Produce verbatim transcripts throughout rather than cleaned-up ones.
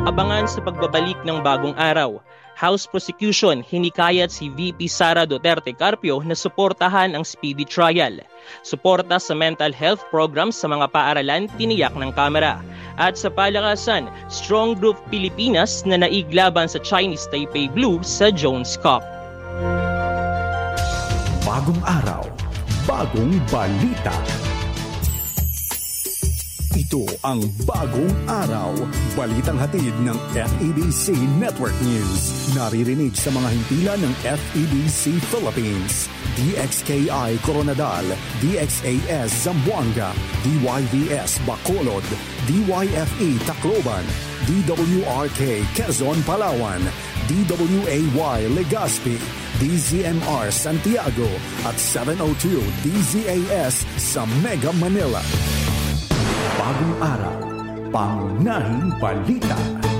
Abangan sa pagbabalik ng Bagong Araw. House Prosecution hinikayat si V P Sara Duterte Carpio na suportahan ang speedy trial. Suporta sa mental health program sa mga paaralan tiniyak ng Kamara. At sa palakasan, strong group Pilipinas na naiglaban sa Chinese Taipei Blue sa Jones Cup. Bagong Araw, bagong balita. Ito ang Bagong Araw, balitang hatid ng F E B C Network News. Naririnig sa mga himpilan ng F E B C Philippines, D X K I Coronadal, D X A S Zamboanga, D Y V S Bacolod, D Y F E Tacloban, D W R K Quezon Palawan, D W A Y Legazpi, D Z M R Santiago at seven oh two D Z A S sa Mega Manila. Bagong Araw, pangunahing balita.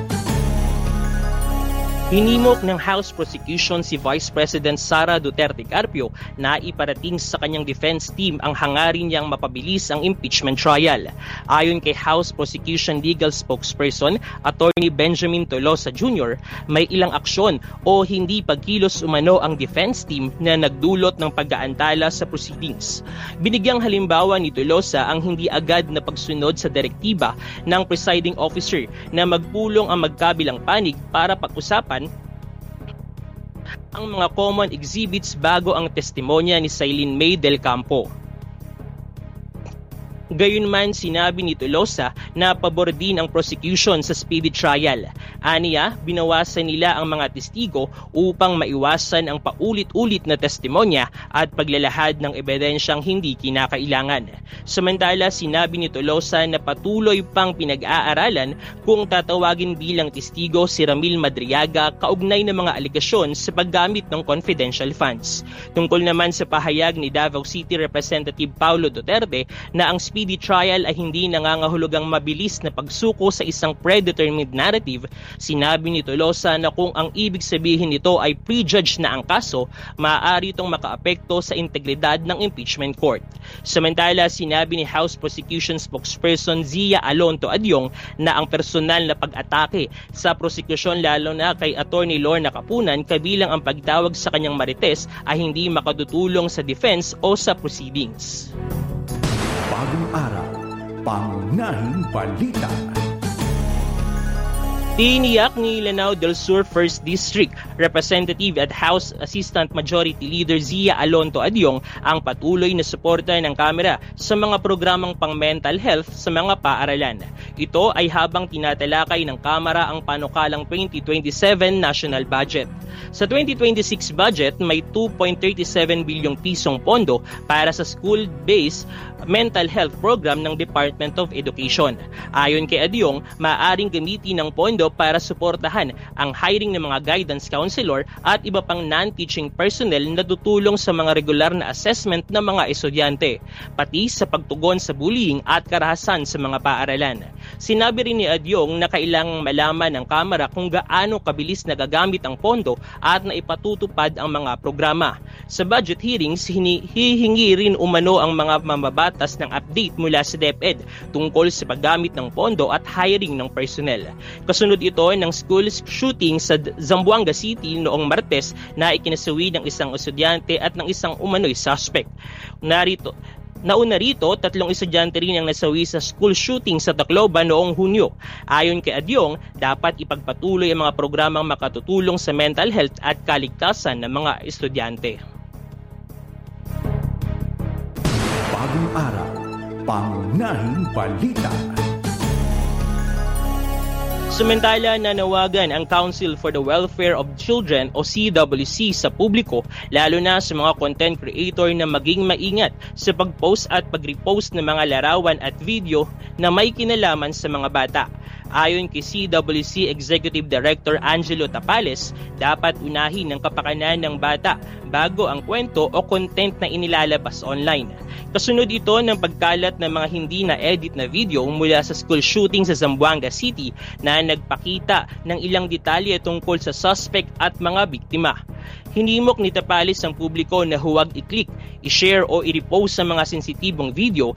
Hinimok ng House Prosecution si Vice President Sara Duterte Carpio na iparating sa kanyang defense team ang hangarin niyang mapabilis ang impeachment trial. Ayon kay House Prosecution Legal Spokesperson, Attorney Benjamin Tolosa Junior, may ilang aksyon o hindi pagkilos umano ang defense team na nagdulot ng pag-aantala sa proceedings. Binigyang halimbawa ni Tolosa ang hindi agad na pagsunod sa direktiba ng presiding officer na magpulong ang magkabilang panig para pag-usapan ang mga common exhibits bago ang testimonya ni Sailin May del Campo. Gayunman, sinabi ni Tolosa na pabor din ang prosecution sa speedy trial. Aniya, binawasan nila ang mga testigo upang maiwasan ang paulit-ulit na testimonya at paglalahad ng ebidensyang hindi kinakailangan. Samantala, sinabi ni Tolosa na patuloy pang pinag-aaralan kung tatawagin bilang testigo si Ramil Madriaga kaugnay ng mga alegasyon sa paggamit ng confidential funds. Tungkol naman sa pahayag ni Davao City Representative Paulo Duterte na ang speedy speedy trial ay hindi nangangahulugang mabilis na pagsuko sa isang predetermined narrative, sinabi ni Tolosa na kung ang ibig sabihin nito ay prejudge na ang kaso, maaari itong makaapekto sa integridad ng impeachment court. Samantala, sinabi ni House Prosecution Spokesperson Zia Alonto Adyong na ang personal na pag-atake sa prosekusyon lalo na kay Attorney Lorna Capunan kabilang ang pagtawag sa kanyang marites ay hindi makatutulong sa defense o sa proceedings. Bagong Araw, pangunahing balita. Tiniyak ni Lanao del Sur First District Representative at House Assistant Majority Leader Zia Alonto Adyong ang patuloy na suporta ng Kamara sa mga programang pang-mental health sa mga paaralan. Ito ay habang tinatalakay ng Kamara ang panukalang twenty twenty-seven national budget. Sa twenty twenty-six budget, may two point three seven bilyong pisong pondo para sa school-based mental health program ng Department of Education. Ayon kay Adyong, maaaring gamitin ng pondo para suportahan ang hiring ng mga guidance counselor at iba pang non-teaching personnel na tutulong sa mga regular na assessment ng mga estudyante, pati sa pagtugon sa bullying at karahasan sa mga paaralan. Sinabi rin ni Adyong na kailangang malaman ng Kamara kung gaano kabilis nagagamit ang pondo at naipatutupad ang mga programa. Sa budget hearings, hihingi rin umano ang mga mamabatas ng update mula sa DepEd tungkol sa paggamit ng pondo at hiring ng personnel. Kasunod ito ng school shooting sa Zamboanga City noong Martes na ikinasawi ng isang estudyante at ng isang umano'y suspect. Narito Nauna rito, tatlong estudyante rin ang nasawi sa school shooting sa Tacloban noong Hunyo. Ayon kay Adyong, dapat ipagpatuloy ang mga programang makatutulong sa mental health at kaligtasan ng mga estudyante. Bagong Araw, pangunahing balita. Samantala, nanawagan ang Council for the Welfare of Children o C W C sa publiko, lalo na sa mga content creator na maging maingat sa pag-post at pag-repost ng mga larawan at video na may kinalaman sa mga bata. Ayon kay C W C Executive Director Angelo Tapales, dapat unahin ang kapakanan ng bata bago ang kwento o content na inilalabas online. Kasunod ito ng pagkalat ng mga hindi na-edit na video mula sa school shooting sa Zamboanga City na nagpakita ng ilang detalye tungkol sa suspect at mga biktima. Hinimok ni Tapales ang publiko na huwag i-click, i-share o i-repost sa mga sensitibong video